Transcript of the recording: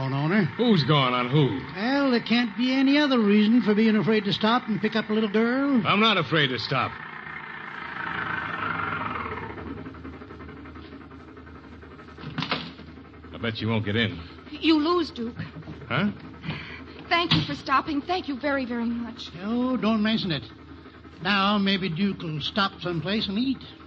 going on her. Who's going on who? Well, there can't be any other reason for being afraid to stop and pick up a little girl. I'm not afraid to stop. I bet you won't get in. You lose, Duke. Huh? Thank you for stopping. Thank you very, very much. Oh, don't mention it. Now, maybe Duke will stop someplace and eat.